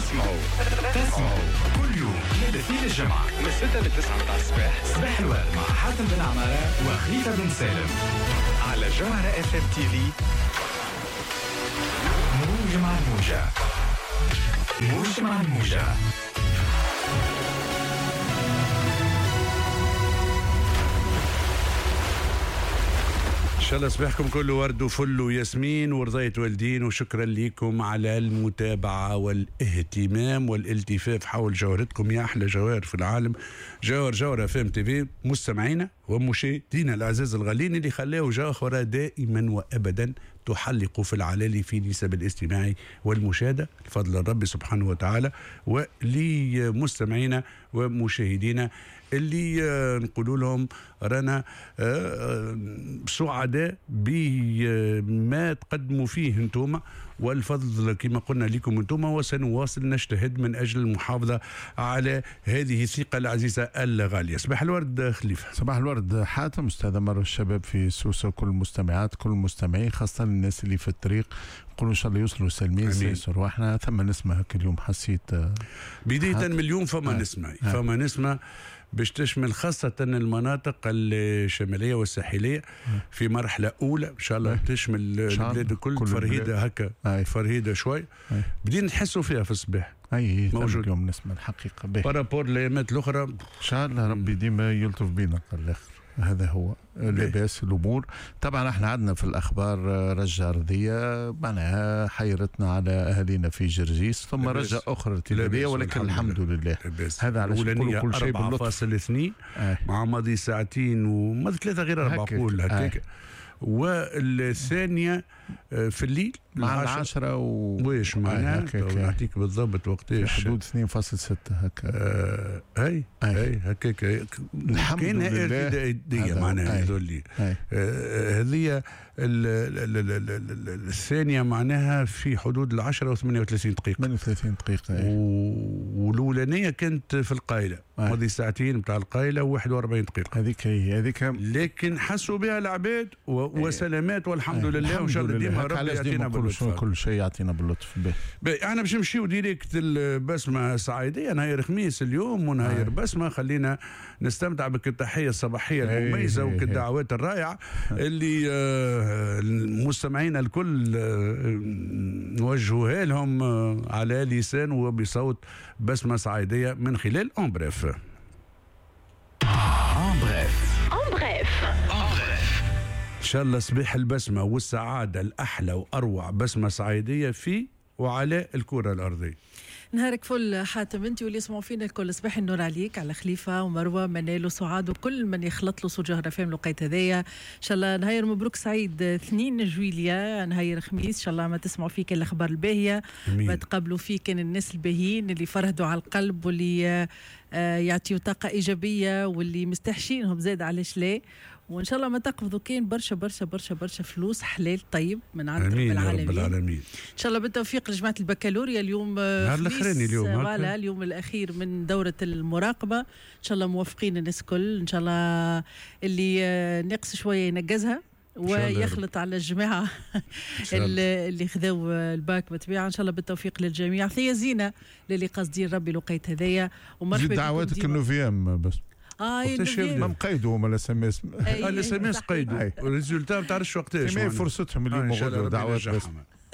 تسمعوا كل يوم من الاثنين للجمعة من 6 ل 9 متاع الصباح. صباح الورد مع حاتم بن عمارة وخليفة بن سالم على جوهرة اف ام تي في. موجة مع الموجة، موجة مع الموجة. إن شاء الله صباحكم كله ورد وفل وياسمين ورضاية والدين، وشكرا لكم على المتابعة والاهتمام والالتفاف حول جوهرتكم يا أحلى جوهر في العالم. جوهر FM TV مستمعينا ومشاهدينا الأعزاء الغالين اللي خلاوا جوهرة دائما وأبدا تحلق في العلالي في نسب الاستماع والمشاهدة بفضل الرب سبحانه وتعالى. ولمستمعينا ومشاهدينا اللي نقول لهم رانا سعداء بما تقدموا فيه انتم، والفضل كما قلنا لكم انتم، وسنواصل نجتهد من أجل المحافظة على هذه الثقة العزيزة الغالية. صباح الورد خليفة. صباح الورد حاتم، أستاذ مر الشباب في سوسة وكل المستمعات كل المستمعين، خاصة الناس اللي في الطريق، نقولوا إن شاء الله يوصلوا سالمين سيسروا. احنا ثم نسمع هكا اليوم، حسيت بداية من اليوم فما نسمع باش تشمل خاصة المناطق الشمالية والساحلية في مرحلة أولى إن شاء الله تشمل البلاد الكل. فرهيدة هكا فرهيدة شوي بدين نحسوا فيها في الصباح. موجود اليوم نسمع الحقيقة بارابور الأيامات الأخرى إن شاء الله ربي ديما يلطف بينا الآخر. هذا هو لباس الأمور. طبعا احنا عندنا في الأخبار رجة أرضية معناها حيرتنا على أهالينا في جرجيس، ثم رجة أخرى ارتدادية، ولكن الحمد لله هذا على كل شيء 4.2 مع ماضي ساعتين وماضي 3 غير 4 قول هكاك. والثانية في الليل مع 10 ويش معناها نعطيك بالضبط وقتاش، في حدود 2.6 هكا. هاي هكاك الحمد لله. هذه معناها هذولي هذه الثانية معناها في حدود 10 و38 دقيقة 38 دقيقة والأولانية كانت في القايلة ماضي ساعتين بتاع القايلة 41 دقيقة. هذيك لكن حسوا بها العباد وسلامات والحمد لله، وإن شاء الله ديما ربي يعطينا باللطف. كل شيء يعطينا باللطف. احنا باش نمشيو ديريكت البسمة الصعيدية نهاية خميس اليوم ونهاية بسمة. خلينا نستمتع بك التحية الصباحية المميزة وكالدعوات الرائعة اللي المستمعين الكل نوجهها لهم على لسان وبصوت بسمة صعيدية من خلال En Bref. إن شاء الله صبيح البسمة والسعادة الأحلى وأروع بسمة صعيدية في وعلى الكرة الأرضية. نهارك فل حاتم انت واللي يسمعوا فينا الكل. صباح النور عليك، على خليفه ومروه منال وسعاد وكل من يخلط له صوت فهم لقيت هذايا. ان شاء الله نهاير مبروك سعيد 2 جويليا نهاير خميس. ان شاء الله ما تسمعوا فيك الاخبار الباهيه، ما تقابلوا فيك الناس الباهيين اللي فرهدوا على القلب واللي يعطيوا طاقه ايجابيه واللي مستحشينهم زاد علاش لا. وان شاء الله ما تقبضوا كاين برشا برشا برشا برشا فلوس حلال طيب من عند رب العالمين. ان شاء الله بالتوفيق لجماعه البكالوريا اليوم الاخراني اليوم الاخير من دوره المراقبه. ان شاء الله موفقين الناس كل. ان شاء الله اللي ناقص شويه ينجزها ويخلط على الجماعه اللي خذوا الباك بطبيعه. ان شاء الله بالتوفيق للجميع. ثيا زينه للي قاصدين ربي لقيت هذايا. ومرحبا بكم. دعواتك النوفيام بس ما مقيدوا ولا SMS SMS قيدوا والريزولتا ما تعرفش وقتاش. ما فرصتهم اليوم يقولوا دعوات بس.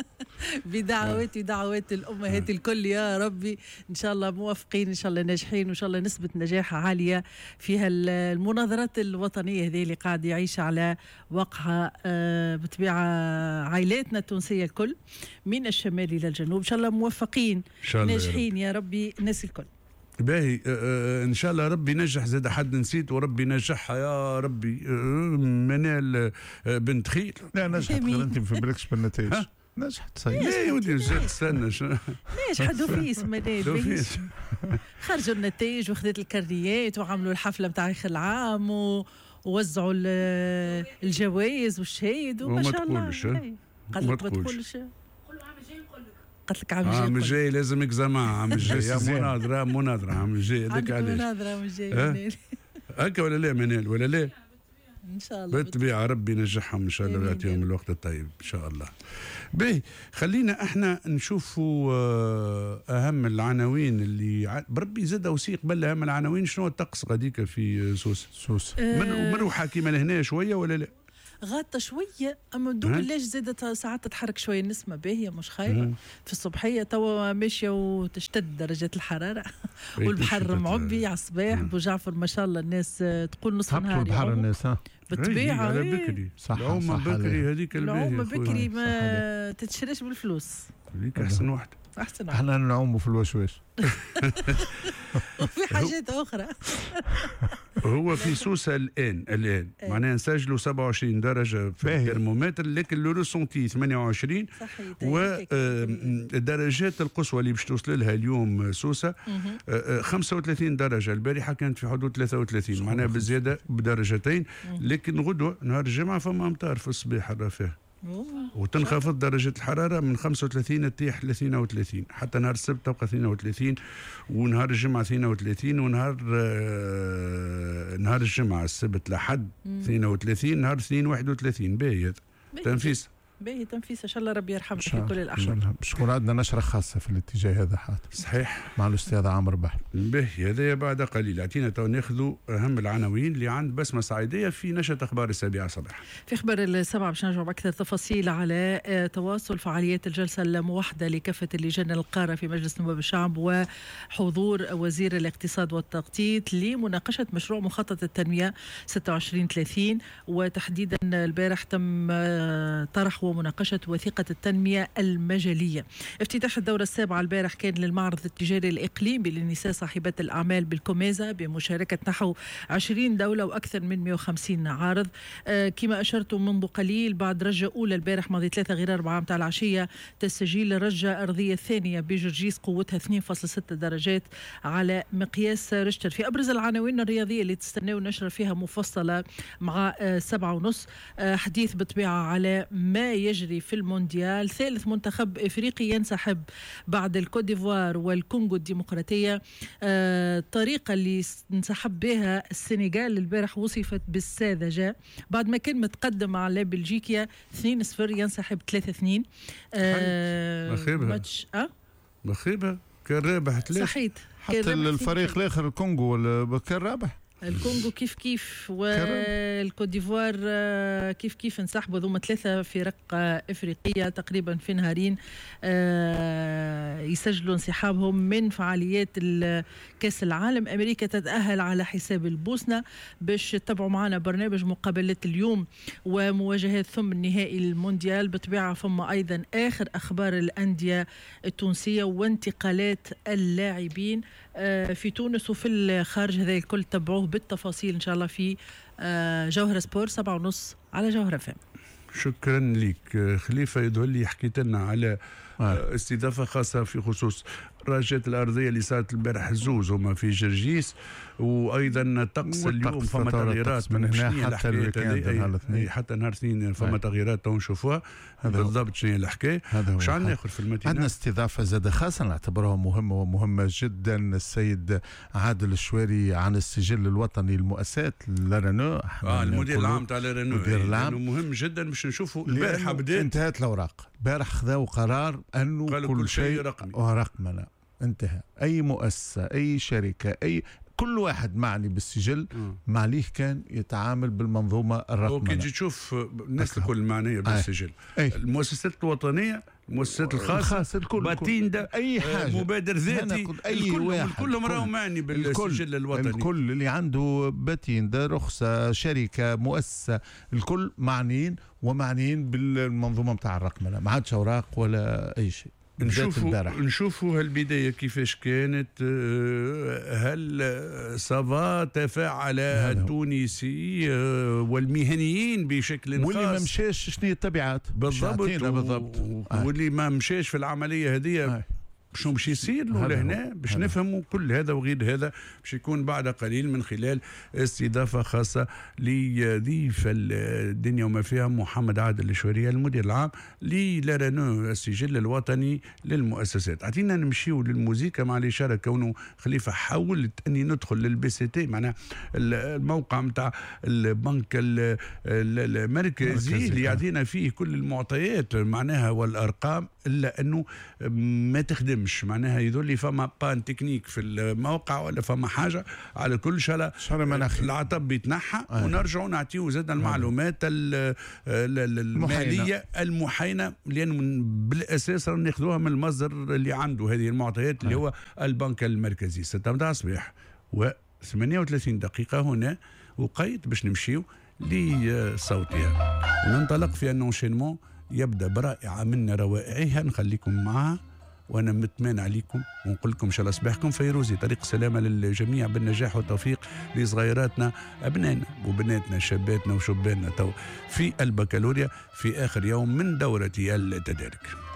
بدعوات الأمهات الكل يا ربي. إن شاء الله موفقين، إن شاء الله ناجحين، وإن شاء الله نسبة نجاح عالية فيها المناظرات الوطنية هذه اللي قاعد يعيش على وقعها بطبيعة عائلاتنا التونسية الكل من الشمال إلى الجنوب. إن شاء الله موفقين ناجحين يا ربي الناس الكل. باهي ان شاء الله ربي نجح. زاد حد نسيت وربي نجحها يا ربي. منال بنت خيل لا نجحت غير انت في بالكش بالنتائج. نجحت صحيح. يا ودي جات استنى نجحت دوفيس منال خرجوا النتائج وخذت الكرنيات وعملوا الحفله نتاع اخر العام ووزعوا الجوائز والشهايد وما شاء الله. ما تقولش قلت لك عام الجاي لازم اكزامان. عام الجاي مناظرة عام الجاي هذاك علاش مناظرة عام الجاي. هكا ولا لا منال ولا لا؟ ان شاء الله بالطبيعه ربي ينجحهم ان شاء الله ويعطيهم الوقت الطيب ان شاء الله. باهي خلينا احنا نشوفوا اهم العناوين اللي بربي زاد وسيق بل اهم العناوين. شنو الطقس غاديك في سوس منو حاكمه لهنا شويه ولا لا؟ غاطة شوية أما دوك ليش زادت ساعات تتحرك شوية النسمة باهية مش خايبة. في الصبحية توا ماشية وتشتد درجات الحرارة والبحر معبي على الصباح. أبو جعفر ما شاء الله الناس تقول نص نهار البحر الناس بالطبيعة على بكري صح العومة بكري هذيك العومة بكري ما تتشريش بالفلوس. هذيك أحسن واحدة. احنا نعوموا في الوشواش. وفي حاجات أخرى. هو في سوسة الآن معناها نسجلوا 27 درجة في الترمومتر لكن لو ريسونتي 28. والدرجات القصوى اللي باش توصل لها اليوم سوسة 35 درجة. البارحة كانت في حدود 33 معناها بزيادة بدرجتين. لكن غدوة نهار الجمعة فما أمطار في الصباح الرفاه وتنخفض درجة الحرارة من 35 تطيح ل 32 حتى نهار السبت تبقى 32 ونهار الجمعة 32 ونهار نهار الجمعة السبت لحد 32 نهار 2 31. باهي تنفيس باهي تنفيس ان شاء الله ربي يرحمك في كل الاحوال. شكون عندنا نشرة خاصة في الاتجاه هذا حاتم صحيح مع الأستاذ عامر بحر. باهي هذا بعد قليل اعطينا تو ناخذوا اهم العناوين اللي عند بسمة صعيدية في نشرة اخبار السابعة صباح. في اخبار السبعة باش نرجعوا باكثر تفاصيل على تواصل فعاليات الجلسة الموحدة لكافة اللجان القارة في مجلس نواب الشعب وحضور وزير الاقتصاد والتخطيط لمناقشة مشروع مخطط التنمية 2630 وتحديدا البارح تم طرح ومناقشة وثيقة التنمية المجالية. افتتاح الدورة السابعة البارح كان للمعرض التجاري الإقليمي للنساء صاحبات الأعمال بالكوميزا بمشاركة نحو 20 دولة وأكثر من 150 عارض. كما أشرت منذ قليل بعد رجة أولى البارح ماضي 3 غير 4 متاع العشية تسجيل الرجة أرضية الثانية بجرجيس قوتها 2.6 درجات على مقياس ريشتر. في أبرز العناوين الرياضية اللي تستناو نشر فيها مفصلة مع 7:30 حديث بطبيعة على ما يجري في المونديال. ثالث منتخب إفريقي ينسحب بعد الكوت ديفوار والكونغو الديمقراطية. الطريقة اللي انسحب بها السنغال البارح وصفت بالساذجة بعد ما كان متقدم على بلجيكا 2-0 ينسحب 3-2. مخيبة كان رابح 3 صحيت. حتى الفريق الآخر الكونغو كان رابح. الكونغو كيف والكوت ديفوار كيف انسحبوا ذوما 3 فرق افريقيه تقريبا في نهارين يسجلوا انسحابهم من فعاليات كاس العالم. امريكا تتاهل على حساب البوسنه. باش تتبعوا معنا برنامج مقابلات اليوم ومواجهات ثم النهائي المونديال. بطبيعه فما ايضا اخر اخبار الانديه التونسيه وانتقالات اللاعبين في تونس وفي الخارج. هذا الكل تبعوه بالتفاصيل إن شاء الله في جوهرة سبور 7:30 على جوهرة فم. شكرا لك خليفة. يظهر لي حكيت لنا على استضافة خاصة في خصوص الرجات الأرضية اللي صارت البارح زوز هما في جرجيس وأيضا الطقس اليوم فما تغييرات من هنا حتى الويكاند حتى نهار اثنين فما تغييرات تو نشوفوها بالضبط. شنو هي الحكاية وش عندنا آخر في المدينة؟ عندنا استضافة زاد خاصة نعتبرها مهمة ومهمة جدا. السيد عادل الشواري عن السجل الوطني للمؤسسات لارنو المدير العام تاع لارنو مهم جدا باش نشوفوا. البارحة بدات انتهت الأوراق. البارح خذوا قرار أنه كل شيء رقمنة. انتهى. أي مؤسسة أي شركة كل واحد معني بالسجل ما عليه كان يتعامل بالمنظومة الرقمنة. وكي تشوف الناس الكل معنية بالسجل المؤسسات الوطنية المؤسسات الخاصة باتيندا أي حاجة مبادر ذاتي أي واحد كلهم راهو معني بالسجل الوطني. الكل اللي عنده باتيندا رخصة شركة مؤسسة الكل معنيين بالمنظومة متاع الرقمنة. ما عادش أوراق ولا أي شيء. نشوفوا هالبداية كيفاش كانت. هل صافا تفاعل التونسي والمهنيين بشكل خاص واللي ما مشاش شنو التبعات بالضبط واللي ما مشاش في العملية هذه شنو باش يصير له لهنا باش نفهموا كل هذا وغير هذا. باش يكون بعد قليل من خلال استضافة خاصة لضيف الدنيا وما فيها محمد عادل الشورية المدير العام للارانو السجل الوطني للمؤسسات. عطينا نمشيو للموسيقى مع الإشارة كونه خليفة حاولت أني ندخل للبي سي تي معناها الموقع متاع البنك المركزي اللي يعطينا فيه كل المعطيات معناها والأرقام إلا أنه ما تخدمش معناها يدل لي فما بان تكنيك في الموقع ولا فما حاجة. على كل شيء العطب بيتنحى ونرجعوا نعطيو زاد المعلومات المالية المحاينة لأن بالأساس ناخذوها من المصدر اللي عنده هذه المعطيات اللي هو البنك المركزي. 6 متاع الصباح و38 دقيقة هنا وقيت باش نمشيو لصوتها وننطلق في انونشينمون يبدا برائعة من روائعها نخليكم معها وانا متمان عليكم ونقول لكم ان شاء الله صباحكم فيروزي طريق سلامه للجميع بالنجاح والتوفيق لصغيراتنا ابنائنا وبناتنا شاباتنا وشباننا تو في البكالوريا في اخر يوم من دوره التدارك.